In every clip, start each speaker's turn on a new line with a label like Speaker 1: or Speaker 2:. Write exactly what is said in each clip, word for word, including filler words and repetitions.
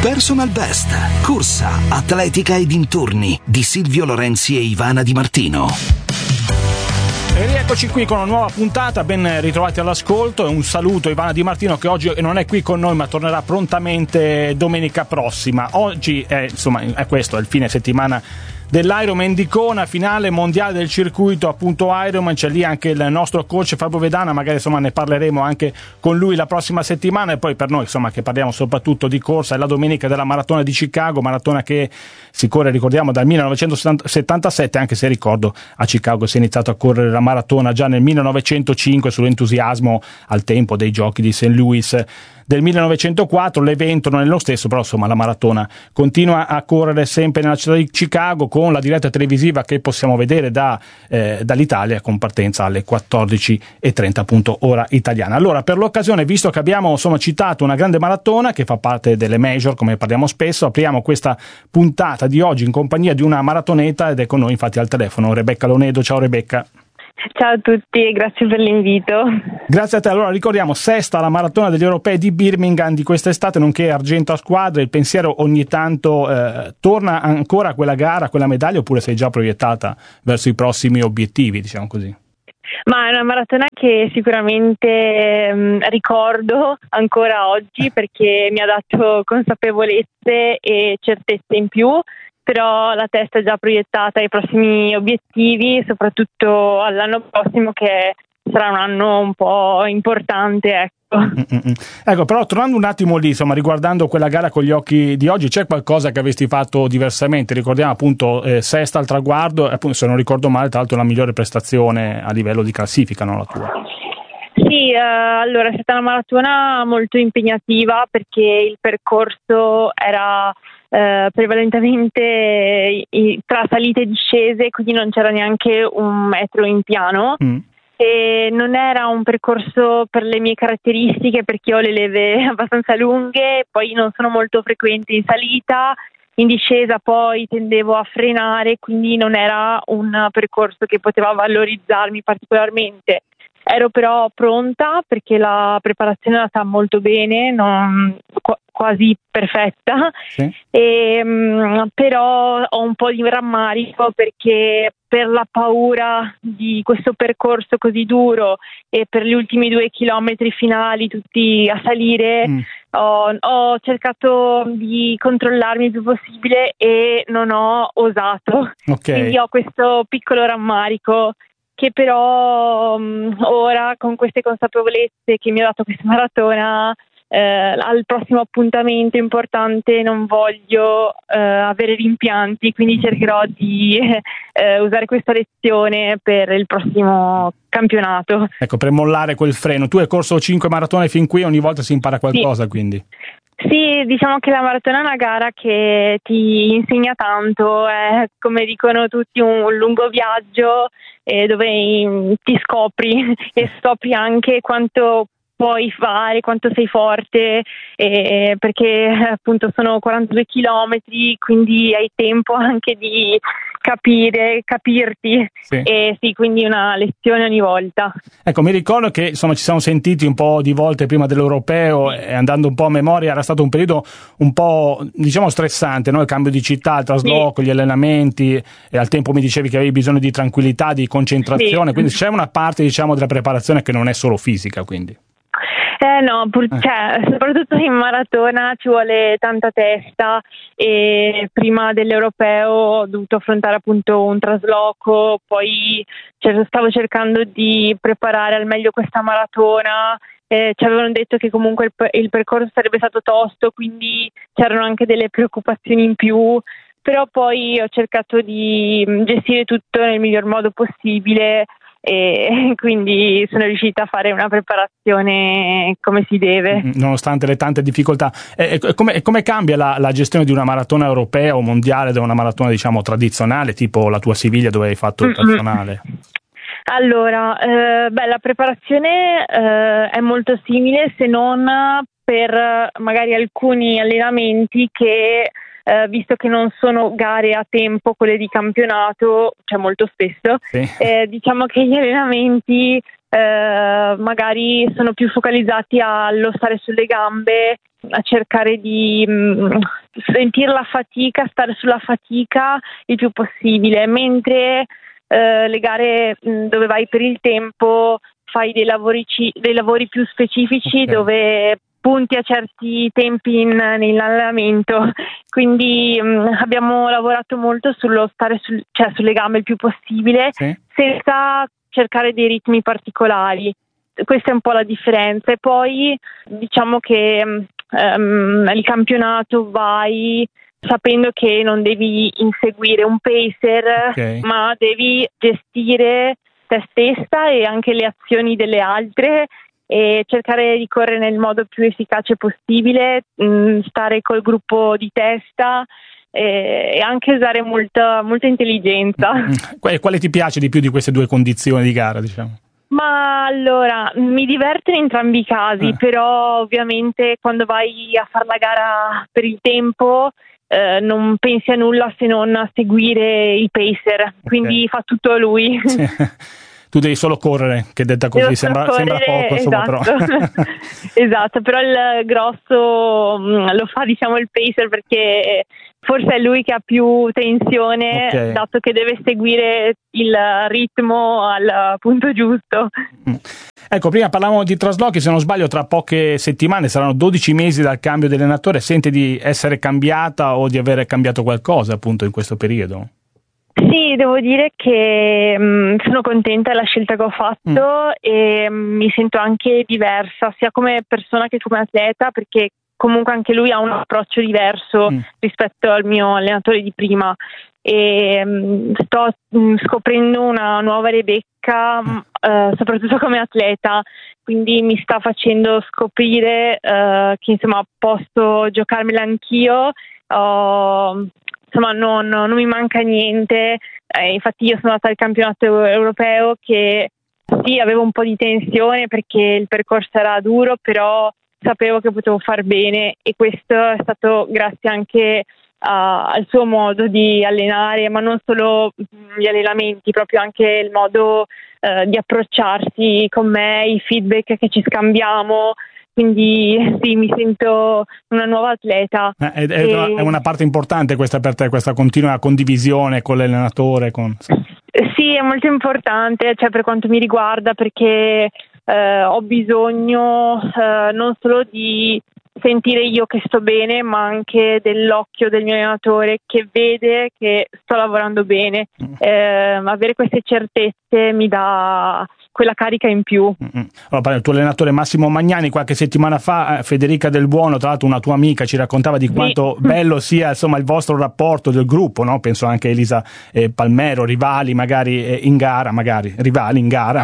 Speaker 1: Personal Best, corsa, atletica e dintorni di Silvio Lorenzi e Ivana Di Martino.
Speaker 2: E rieccoci qui con una nuova puntata, ben ritrovati all'ascolto e un saluto a Ivana Di Martino che oggi non è qui con noi ma tornerà prontamente domenica prossima. Oggi è, insomma, è questo, è il fine settimana dell'Ironman di Kona, finale mondiale del circuito appunto Ironman, c'è lì anche il nostro coach Fabio Vedana, magari insomma ne parleremo anche con lui la prossima settimana. E poi per noi insomma che parliamo soprattutto di corsa, è la domenica della maratona di Chicago, maratona che si corre, ricordiamo, dal millenovecentosettantasette, anche se ricordo a Chicago si è iniziato a correre la maratona già nel millenovecentocinque sull'entusiasmo al tempo dei giochi di Saint Louis del millenovecentoquattro. L'evento non è lo stesso, però insomma la maratona continua a correre sempre nella città di Chicago con la diretta televisiva che possiamo vedere da, eh, dall'Italia, con partenza alle quattordici e trenta appunto ora italiana. Allora, per l'occasione, visto che abbiamo insomma citato una grande maratona che fa parte delle major, come parliamo spesso, apriamo questa puntata di oggi in compagnia di una maratoneta ed è con noi infatti al telefono Rebecca Lonedo. Ciao Rebecca.
Speaker 3: Ciao a tutti e grazie per l'invito.
Speaker 2: Grazie a te. Allora ricordiamo, sesta alla maratona degli europei di Birmingham di quest'estate, nonché argento a squadre. Il pensiero ogni tanto eh, torna ancora a quella gara, a quella medaglia, oppure sei già proiettata verso i prossimi obiettivi, diciamo così?
Speaker 3: Ma è una maratona che sicuramente mh, ricordo ancora oggi perché mi ha dato consapevolezze e certezze in più, però la testa è già proiettata ai prossimi obiettivi, soprattutto all'anno prossimo che sarà un anno un po' importante, ecco.
Speaker 2: Mm-mm. Ecco, però tornando un attimo lì, insomma, riguardando quella gara con gli occhi di oggi, c'è qualcosa che avresti fatto diversamente? Ricordiamo appunto eh, sesta al traguardo, e appunto, se non ricordo male, tra l'altro la migliore prestazione a livello di classifica, no, la tua?
Speaker 3: Sì, eh, allora è stata una maratona molto impegnativa perché il percorso era eh, prevalentemente tra salite e discese, quindi non c'era neanche un metro in piano. Mm. E non era un percorso per le mie caratteristiche perché ho le leve abbastanza lunghe, poi non sono molto frequente in salita, in discesa poi tendevo a frenare, quindi non era un percorso che poteva valorizzarmi particolarmente. Ero però pronta perché la preparazione è andata molto bene, non, qu- quasi perfetta, sì. e, mh, però ho un po' di rammarico perché per la paura di questo percorso così duro e per gli ultimi due chilometri finali tutti a salire mm. ho, ho cercato di controllarmi il più possibile e non ho osato, okay. Quindi ho questo piccolo rammarico che però um, ora con queste consapevolezze che mi ha dato questa maratona eh, al prossimo appuntamento importante non voglio eh, avere rimpianti, quindi cercherò di eh, usare questa lezione per il prossimo campionato.
Speaker 2: Ecco, per mollare quel freno. Tu hai corso cinque maratone fin qui, ogni volta si impara qualcosa, sì. Quindi
Speaker 3: sì, diciamo che la maratona è una gara che ti insegna tanto, è come dicono tutti un lungo viaggio eh, dove ti scopri e scopri anche quanto puoi fare, quanto sei forte, eh, perché appunto sono quarantadue chilometri, quindi hai tempo anche di capire, capirti, sì. E sì, quindi una lezione ogni volta.
Speaker 2: Ecco, mi ricordo che insomma ci siamo sentiti un po' di volte prima dell'Europeo e andando un po' a memoria era stato un periodo un po' diciamo stressante, no? Il cambio di città, il trasloco, sì. Gli allenamenti, e al tempo mi dicevi che avevi bisogno di tranquillità, di concentrazione, sì. Quindi c'è una parte diciamo della preparazione che non è solo fisica, quindi.
Speaker 3: Eh no, pur- cioè, soprattutto in maratona ci vuole tanta testa e prima dell'Europeo ho dovuto affrontare appunto un trasloco, poi cioè, stavo cercando di preparare al meglio questa maratona, eh, ci avevano detto che comunque il, il percorso sarebbe stato tosto, quindi c'erano anche delle preoccupazioni in più, però poi ho cercato di gestire tutto nel miglior modo possibile. E quindi sono riuscita a fare una preparazione come si deve
Speaker 2: nonostante le tante difficoltà. E, e come, come cambia la, la gestione di una maratona europea o mondiale da una maratona diciamo tradizionale tipo la tua Siviglia dove hai fatto il personale?
Speaker 3: Allora eh, beh la preparazione eh, è molto simile, se non per magari alcuni allenamenti che Uh, visto che non sono gare a tempo, quelle di campionato, cioè molto spesso, sì. eh, diciamo che gli allenamenti eh, magari sono più focalizzati allo stare sulle gambe a cercare di mh, sentire la fatica, stare sulla fatica il più possibile, mentre eh, le gare mh, dove vai per il tempo fai dei lavori, dei lavori più specifici, okay, dove punti a certi tempi in, nell'allenamento, quindi mh, abbiamo lavorato molto sullo stare sul, cioè sulle gambe il più possibile, sì, senza cercare dei ritmi particolari. Questa è un po' la differenza. E poi diciamo che um, il campionato vai sapendo che non devi inseguire un pacer, okay, ma devi gestire te stessa e anche le azioni delle altre e cercare di correre nel modo più efficace possibile, mh, stare col gruppo di testa e, e anche usare molta, molta intelligenza.
Speaker 2: E quale ti piace di più di queste due condizioni di gara, diciamo?
Speaker 3: Ma allora, mi divertono in entrambi i casi, eh. però ovviamente quando vai a fare la gara per il tempo eh, non pensi a nulla se non a seguire il pacer, okay, quindi fa tutto lui. Sì.
Speaker 2: Tu devi solo correre, che detta così sembra, sembra poco, insomma,
Speaker 3: esatto. Però. Esatto, però il grosso mh, lo fa, diciamo, il pacer, perché forse è lui che ha più tensione, okay, dato che deve seguire il ritmo al punto giusto.
Speaker 2: Mm. Ecco, prima parlavamo di traslochi, se non sbaglio tra poche settimane saranno dodici mesi dal cambio di allenatore. Sente di essere cambiata o di avere cambiato qualcosa appunto in questo periodo?
Speaker 3: Sì, devo dire che mh, sono contenta della scelta che ho fatto mm. e mh, mi sento anche diversa, sia come persona che come atleta, perché comunque anche lui ha un approccio diverso mm. rispetto al mio allenatore di prima e mh, sto mh, scoprendo una nuova Rebecca, mm. uh, soprattutto come atleta, quindi mi sta facendo scoprire uh, che insomma posso giocarmela anch'io. Uh, Insomma, non, non mi manca niente, eh, infatti io sono andata al campionato europeo che sì, avevo un po' di tensione perché il percorso era duro, però sapevo che potevo far bene e questo è stato grazie anche uh, al suo modo di allenare, ma non solo gli allenamenti, proprio anche il modo uh, di approcciarsi con me, i feedback che ci scambiamo. Quindi sì, mi sento una nuova atleta.
Speaker 2: Eh, è, è, e... è una parte importante questa per te, questa continua condivisione con l'allenatore? Con...
Speaker 3: Sì, è molto importante, cioè per quanto mi riguarda, perché eh, ho bisogno eh, non solo di sentire io che sto bene, ma anche dell'occhio del mio allenatore che vede che sto lavorando bene. Mm. Eh, avere queste certezze mi dà quella carica in più.
Speaker 2: Mm-hmm. Allora, il tuo allenatore Massimo Magnani qualche settimana fa, eh, Federica Del Buono, tra l'altro una tua amica, ci raccontava di quanto sì. bello sia insomma il vostro rapporto del gruppo, no? Penso anche a Elisa eh, Palmero, rivali magari eh, in gara, magari rivali in gara,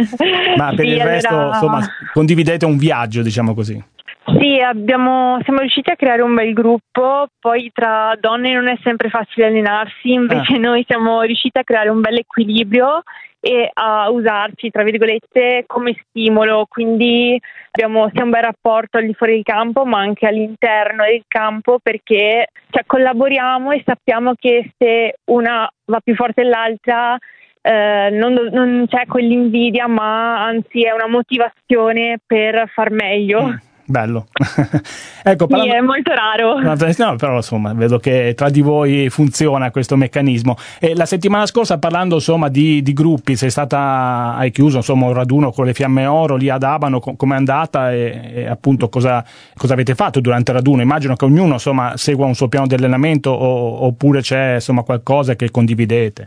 Speaker 2: ma per sì, il resto allora... insomma condividete un viaggio, diciamo così.
Speaker 3: Sì, abbiamo, siamo riusciti a creare un bel gruppo, poi tra donne non è sempre facile allenarsi, invece ah. noi siamo riusciti a creare un bel equilibrio e a usarci, tra virgolette, come stimolo, quindi abbiamo sia un bel rapporto al di fuori del campo ma anche all'interno del campo, perché cioè, collaboriamo e sappiamo che se una va più forte dell'altra eh, non, non c'è quell'invidia, ma anzi è una motivazione per far meglio.
Speaker 2: Mm. Bello. Ecco, parlando...
Speaker 3: Sì, è molto raro.
Speaker 2: No, però insomma vedo che tra di voi funziona questo meccanismo. E la settimana scorsa, parlando insomma di, di gruppi, sei stata, hai chiuso insomma un raduno con le Fiamme Oro lì ad Abano, com- com'è andata e, e appunto cosa, cosa avete fatto durante il raduno? Immagino che ognuno insomma segua un suo piano di allenamento o, oppure c'è insomma qualcosa che condividete.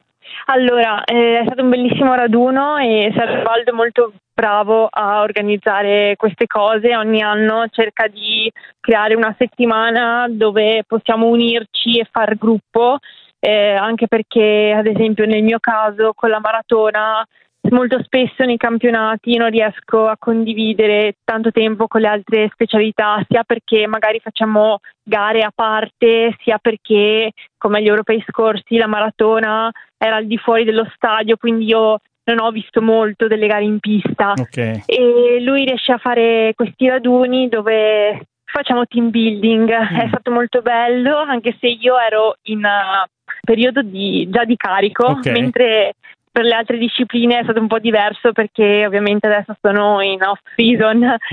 Speaker 3: Allora, eh, è stato un bellissimo raduno e Servaldo è molto bravo a organizzare queste cose. Ogni anno cerca di creare una settimana dove possiamo unirci e far gruppo, eh, anche perché ad esempio nel mio caso con la maratona molto spesso nei campionati non riesco a condividere tanto tempo con le altre specialità, sia perché magari facciamo gare a parte, sia perché come agli europei scorsi la maratona era al di fuori dello stadio, quindi io non ho visto molto delle gare in pista. Okay. E lui riesce a fare questi raduni dove facciamo team building, mm. è stato molto bello, anche se io ero in uh, periodo di, già di carico, okay. mentre per le altre discipline è stato un po' diverso perché ovviamente adesso sono in off season,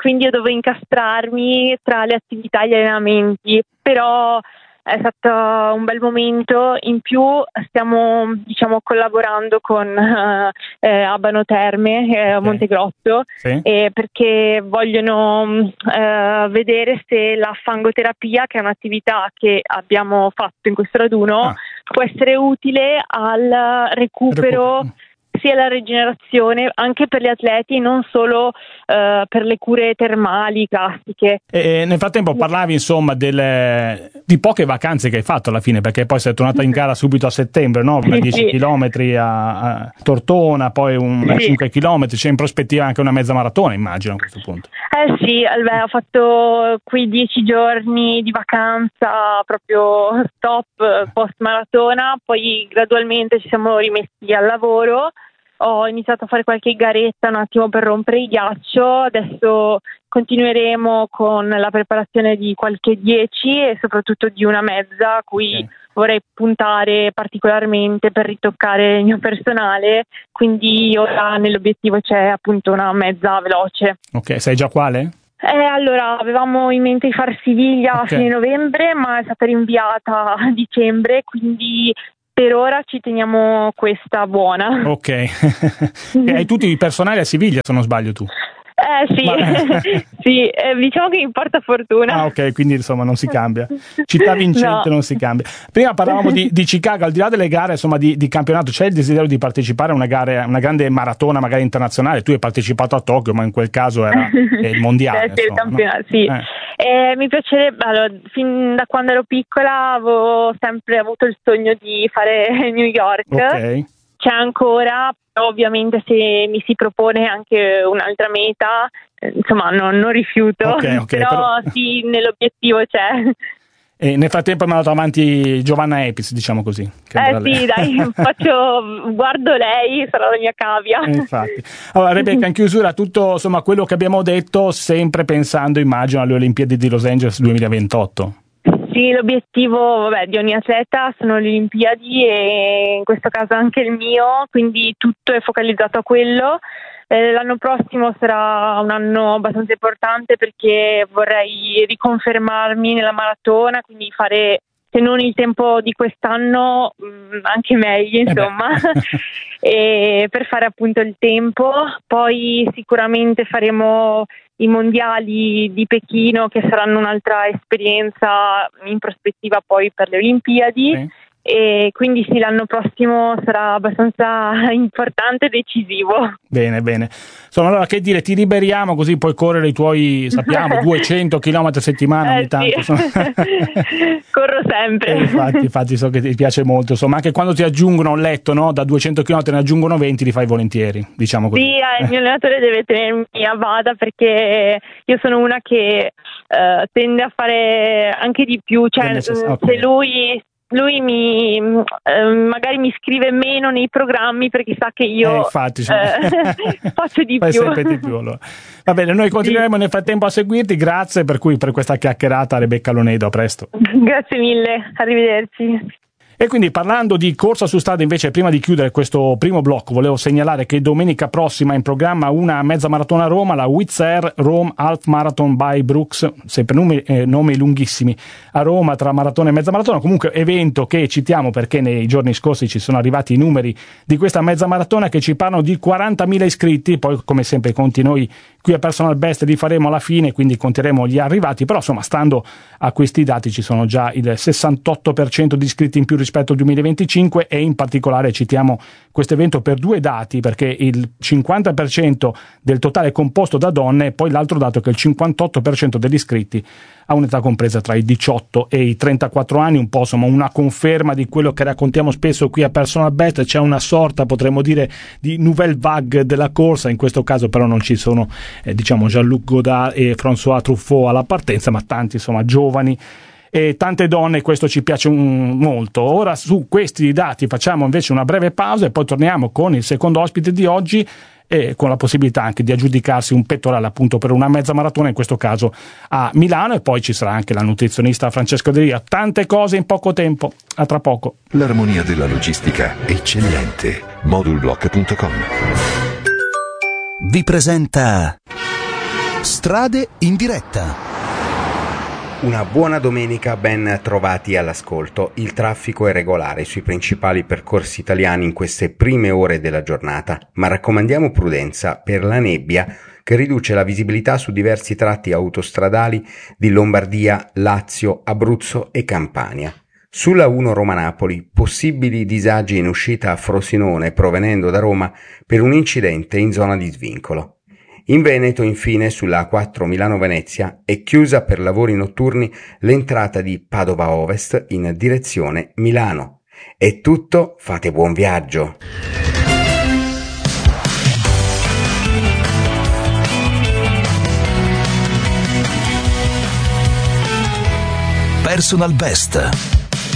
Speaker 3: quindi io dovevo incastrarmi tra le attività e gli allenamenti, però è stato un bel momento. In più stiamo, diciamo, collaborando con uh, eh, Abano Terme, eh,
Speaker 2: okay.
Speaker 3: Montegrotto,
Speaker 2: sì.
Speaker 3: eh, perché vogliono uh, vedere se la fangoterapia, che è un'attività che abbiamo fatto in questo raduno, ah. può essere utile al recupero, recupero. sia la rigenerazione anche per gli atleti, non solo uh, per le cure termali classiche.
Speaker 2: E nel frattempo parlavi insomma delle, di poche vacanze che hai fatto alla fine, perché poi sei tornata in gara subito a settembre, no? Una
Speaker 3: sì,
Speaker 2: dieci
Speaker 3: sì.
Speaker 2: chilometri a, a Tortona, poi una
Speaker 3: sì.
Speaker 2: cinque chilometri, c'è in prospettiva anche una mezza maratona, immagino, a questo punto.
Speaker 3: Eh sì, beh, ho fatto qui dieci giorni di vacanza proprio stop post maratona, poi gradualmente ci siamo rimessi al lavoro. Ho iniziato a fare qualche garetta un attimo per rompere il ghiaccio, adesso continueremo con la preparazione di qualche dieci e soprattutto di una mezza, a cui okay. vorrei puntare particolarmente per ritoccare il mio personale, quindi ora nell'obiettivo c'è appunto una mezza veloce.
Speaker 2: Ok, sai già quale?
Speaker 3: Eh, allora, avevamo in mente di far Siviglia okay. a fine novembre, ma è stata rinviata a dicembre, quindi per ora ci teniamo questa buona.
Speaker 2: Ok. E hai tutti i personali a Siviglia, se non sbaglio tu?
Speaker 3: Eh sì, Ma... sì, eh, diciamo che mi porta fortuna.
Speaker 2: Ah ok, quindi insomma non si cambia. Città vincente no. non si cambia. Prima parlavamo di, di Chicago, al di là delle gare insomma di, di campionato, c'è il desiderio di partecipare a una gara, una grande maratona magari internazionale? Tu hai partecipato a Tokyo, ma in quel caso era il mondiale.
Speaker 3: sì,
Speaker 2: insomma,
Speaker 3: il campionato,
Speaker 2: no?
Speaker 3: sì.
Speaker 2: Eh.
Speaker 3: Eh, mi piacerebbe, allora, fin da quando ero piccola avevo sempre avuto il sogno di fare New York.
Speaker 2: Ok.
Speaker 3: C'è ancora, però ovviamente se mi si propone anche un'altra meta, eh, insomma non, non rifiuto,
Speaker 2: okay, okay,
Speaker 3: però, però sì, nell'obiettivo c'è.
Speaker 2: E nel frattempo è andato avanti Giovanna Epis, diciamo così. Che
Speaker 3: eh sì, dai, faccio, guardo lei, sarà la mia cavia.
Speaker 2: Eh, infatti. Allora Rebecca, in chiusura tutto insomma quello che abbiamo detto, sempre pensando immagino alle Olimpiadi di Los Angeles duemilaventotto.
Speaker 3: Sì, l'obiettivo vabbè, di ogni atleta sono le Olimpiadi e in questo caso anche il mio, quindi tutto è focalizzato a quello. Eh, l'anno prossimo sarà un anno abbastanza importante perché vorrei riconfermarmi nella maratona, quindi fare, se non il tempo di quest'anno, mh, anche meglio, insomma, e per fare appunto il tempo. Poi sicuramente faremo i mondiali di Pechino, che saranno un'altra esperienza in prospettiva poi per le Olimpiadi. Sì. E quindi sì, l'anno prossimo sarà abbastanza importante e decisivo.
Speaker 2: Bene, bene. Insomma, allora che dire, ti liberiamo così puoi correre i tuoi, sappiamo, duecento chilometri a settimana ogni
Speaker 3: eh,
Speaker 2: tanto.
Speaker 3: Sì. Corro sempre.
Speaker 2: Eh, infatti, infatti so che ti piace molto, insomma, anche quando ti aggiungono un letto, no? Da duecento chilometri ne aggiungono venti, li fai volentieri, diciamo così.
Speaker 3: Sì, eh, il mio allenatore deve tenermi a bada perché io sono una che uh, tende a fare anche di più, cioè okay. se lui lui mi eh, magari mi scrive meno nei programmi perché sa che io
Speaker 2: eh, infatti,
Speaker 3: eh, faccio di
Speaker 2: fai
Speaker 3: più.
Speaker 2: sempre di più allora. Va bene, noi continueremo sì. nel frattempo a seguirti, grazie per cui per questa chiacchierata Rebecca Lonedo, a presto.
Speaker 3: Grazie mille, arrivederci.
Speaker 2: E quindi parlando di corsa su strada invece, prima di chiudere questo primo blocco, volevo segnalare che domenica prossima è in programma una mezza maratona a Roma, la Wizz Air Rome Half Marathon by Brooks, sempre nomi, eh, nomi lunghissimi, a Roma tra maratona e mezza maratona, comunque evento che citiamo perché nei giorni scorsi ci sono arrivati i numeri di questa mezza maratona che ci parlano di quarantamila iscritti, poi come sempre conti noi qui a Personal Best li faremo alla fine, quindi conteremo gli arrivati, però insomma stando a questi dati ci sono già il sessantotto per cento di iscritti in più rispetto al duemilaventicinque e in particolare citiamo questo evento per due dati, perché il cinquanta per cento del totale è composto da donne e poi l'altro dato è che il cinquantotto per cento degli iscritti ha un'età compresa tra i diciotto e i trentaquattro anni, un po' insomma una conferma di quello che raccontiamo spesso qui a Personal Best. C'è una sorta, potremmo dire, di nouvelle vague della corsa, in questo caso però non ci sono eh, diciamo Jean-Luc Godard e François Truffaut alla partenza, ma tanti insomma giovani e tante donne, questo ci piace un, molto. Ora su questi dati facciamo invece una breve pausa e poi torniamo con il secondo ospite di oggi e con la possibilità anche di aggiudicarsi un pettorale appunto per una mezza maratona, in questo caso a Milano, e poi ci sarà anche la nutrizionista Francesca De Ria. Tante cose in poco tempo, a tra poco.
Speaker 4: L'armonia della logistica
Speaker 5: Strade in diretta.
Speaker 6: Una buona domenica, ben trovati all'ascolto. Il traffico è regolare sui principali percorsi italiani in queste prime ore della giornata, ma raccomandiamo prudenza per la nebbia che riduce la visibilità su diversi tratti autostradali di Lombardia, Lazio, Abruzzo e Campania. Sulla uno Roma-Napoli, possibili disagi in uscita a Frosinone provenendo da Roma per un incidente in zona di svincolo. In Veneto, infine, sulla A quattro Milano-Venezia è chiusa per lavori notturni l'entrata di Padova Ovest in direzione Milano. È tutto, fate buon viaggio!
Speaker 5: Personal Best.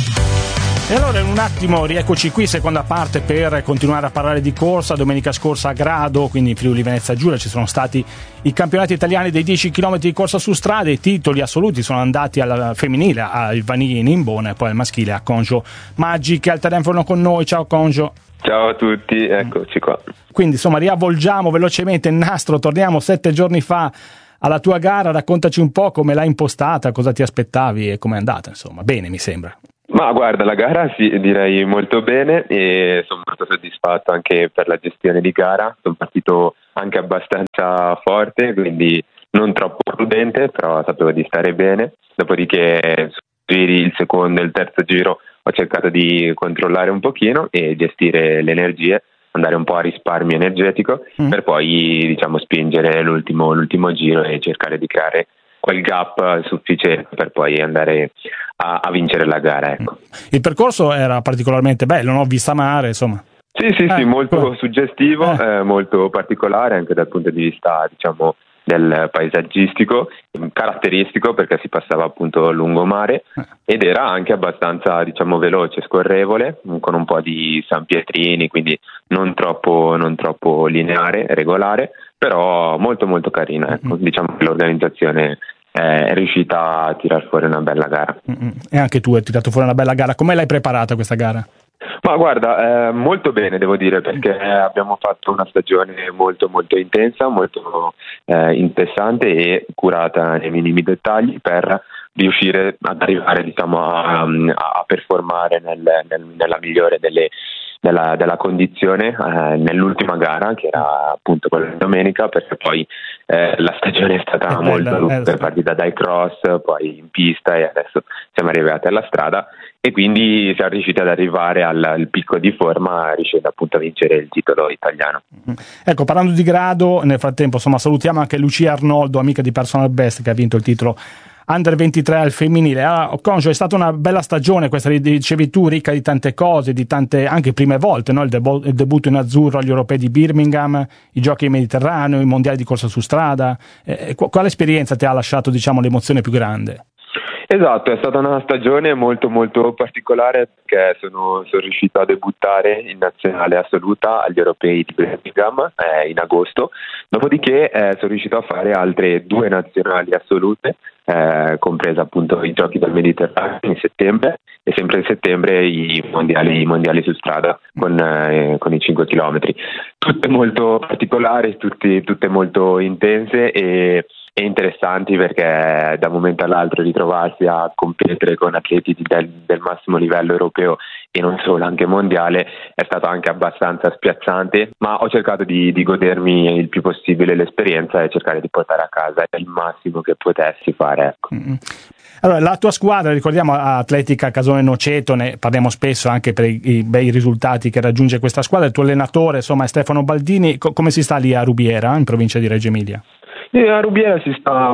Speaker 2: E allora in un attimo rieccoci qui, seconda parte, per continuare a parlare di corsa. Domenica scorsa a Grado, quindi in Friuli Venezia Giulia, ci sono stati i campionati italiani dei dieci chilometri di corsa su strada. I titoli assoluti sono andati al femminile, al Vanini in Imbona, e poi al maschile a Conjo Maggi, che è al telefono con noi. Ciao Conjo.
Speaker 7: Ciao a tutti, eccoci qua.
Speaker 2: Quindi insomma riavvolgiamo velocemente il nastro, torniamo sette giorni fa alla tua gara. Raccontaci un po' come l'hai impostata, cosa ti aspettavi e com'è andata, insomma. Bene, mi sembra.
Speaker 7: Ma guarda, la gara sì, direi molto bene, e sono molto soddisfatto anche per la gestione di gara. Sono partito anche abbastanza forte, quindi non troppo prudente, però sapevo di stare bene. Dopodiché il secondo e il terzo giro ho cercato di controllare un pochino e gestire le energie, andare un po' a risparmio energetico, mm. per poi diciamo spingere l'ultimo, l'ultimo giro e cercare di creare quel gap sufficiente per poi andare a, a vincere la gara, ecco.
Speaker 2: Il percorso era particolarmente bello, no? Vista mare, insomma.
Speaker 7: Sì, sì, eh, sì, molto come? suggestivo,
Speaker 2: eh.
Speaker 7: Eh, molto particolare anche dal punto di vista, diciamo, del paesaggistico, caratteristico, perché si passava appunto lungomare ed era anche abbastanza, diciamo, veloce, scorrevole, con un po' di sanpietrini, quindi non troppo, non troppo lineare, regolare, però molto molto carina, ecco. Mm-hmm. Diciamo che l'organizzazione è riuscita a tirar fuori una bella gara.
Speaker 2: Mm-hmm. E anche tu hai tirato fuori una bella gara. Come l'hai preparata questa gara?
Speaker 7: Ma guarda, eh, molto bene devo dire, perché abbiamo fatto una stagione molto molto intensa, molto eh, interessante e curata nei minimi dettagli per riuscire ad arrivare, diciamo, a, a performare nel, nel, nella migliore delle Della, della condizione eh, nell'ultima gara, che era appunto quella di domenica, perché poi eh, la stagione è stata è molto bella, lunga, è partita dai cross, poi in pista e adesso siamo arrivati alla strada, e quindi siamo riusciti ad arrivare al, al picco di forma, riuscendo appunto a vincere il titolo italiano.
Speaker 2: Ecco, parlando di Grado, nel frattempo insomma salutiamo anche Lucia Arnoldo, amica di Personal Best, che ha vinto il titolo Under ventitré al femminile. Ah, Conjo, è stata una bella stagione questa, dicevi tu, ricca di tante cose, di tante anche prime volte, no? il, debo- il debutto in azzurro agli europei di Birmingham, i giochi in Mediterraneo, i mondiali di corsa su strada. Eh, quale esperienza ti ha lasciato, diciamo, l'emozione più grande?
Speaker 7: Esatto, è stata una stagione molto molto particolare, perché sono, sono riuscito a debuttare in nazionale assoluta agli europei di Birmingham eh, in agosto, dopodiché eh, sono riuscito a fare altre due nazionali assolute, eh, compresa appunto i giochi del Mediterraneo in settembre, e sempre in settembre i mondiali, i mondiali su strada con, eh, con i cinque chilometri, tutte molto particolari, tutti, tutte molto intense e e interessanti, perché da un momento all'altro ritrovarsi a competere con atleti del, del massimo livello europeo e non solo, anche mondiale, è stato anche abbastanza spiazzante, ma ho cercato di, di godermi il più possibile l'esperienza e cercare di portare a casa il massimo che potessi fare, ecco.
Speaker 2: Mm-hmm. Allora, la tua squadra, ricordiamo, Atletica Casone Noceto, ne parliamo spesso anche per i, i bei risultati che raggiunge questa squadra. Il tuo allenatore, insomma, è Stefano Baldini. Co- come si sta lì a Rubiera, in provincia di Reggio Emilia?
Speaker 7: A Rubiera si sta,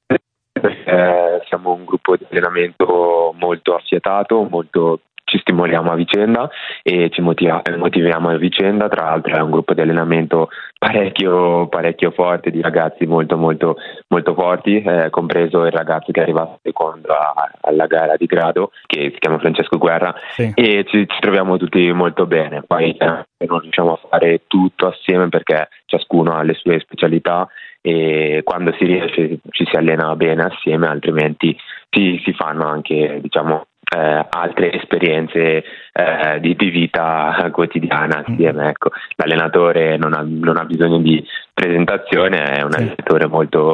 Speaker 7: perché siamo un gruppo di allenamento molto affiatato, molto ci stimoliamo a vicenda e ci motiva, motiviamo a vicenda. Tra l'altro è un gruppo di allenamento parecchio parecchio forte, di ragazzi molto molto molto forti, eh, compreso il ragazzo che è arrivato secondo a, alla gara di Grado, che si chiama Francesco Guerra, sì. E ci, ci troviamo tutti molto bene. Poi eh, non riusciamo a fare tutto assieme perché ciascuno ha le sue specialità, e quando si riesce ci si allena bene assieme, altrimenti si, si fanno anche, diciamo, eh, altre esperienze eh, di, di vita quotidiana assieme, ecco. L'allenatore non ha, non ha bisogno di presentazione, è un allenatore molto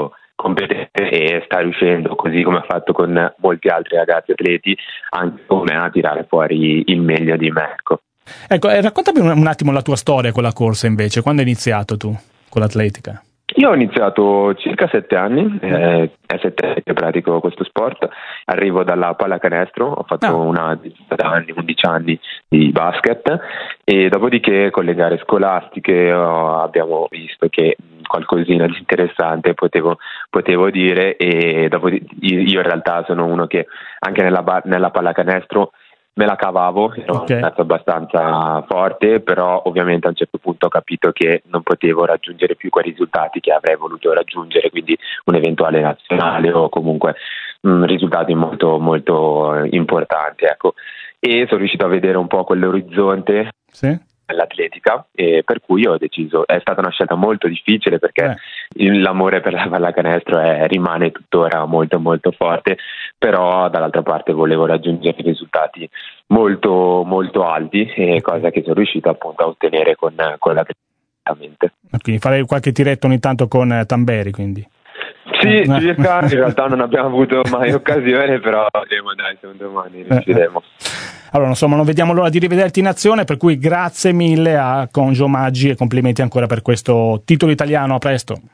Speaker 7: competente e sta riuscendo, così come ha fatto con molti altri ragazzi atleti, anche con me, a tirare fuori il meglio di me. Ecco,
Speaker 2: ecco eh, raccontami un, un attimo la tua storia con la corsa invece, quando hai iniziato tu con l'atletica?
Speaker 7: Io ho iniziato circa sette anni, eh, è sette anni che pratico questo sport, arrivo dalla pallacanestro, ho fatto
Speaker 2: ah.
Speaker 7: una da anni, undici anni di basket e dopodiché con le gare scolastiche oh, abbiamo visto che qualcosina di interessante potevo, potevo dire e dopo io in realtà sono uno che anche nella, nella pallacanestro me la cavavo, ero okay. un abbastanza forte, però ovviamente a un certo punto ho capito che non potevo raggiungere più quei risultati che avrei voluto raggiungere, quindi un eventuale nazionale o comunque mh, risultati molto molto importanti, ecco. E sono riuscito a vedere un po' quell'orizzonte
Speaker 2: sì.
Speaker 7: nell'atletica e per cui ho deciso, è stata una scelta molto difficile perché eh. l'amore per la pallacanestro è, rimane tuttora molto molto forte, però dall'altra parte volevo raggiungere risultati molto molto alti e cosa che sono riuscito appunto a ottenere con, con l'atletica.
Speaker 2: Quindi fare qualche tiretto ogni tanto con eh, Tamberi, quindi?
Speaker 7: Sì, circa, in realtà non abbiamo avuto mai occasione, però vedremo, dai, se un domani riusciremo.
Speaker 2: Allora, insomma, non vediamo l'ora di rivederti in azione, per cui grazie mille a Conjo Maggi e complimenti ancora per questo titolo italiano. A presto.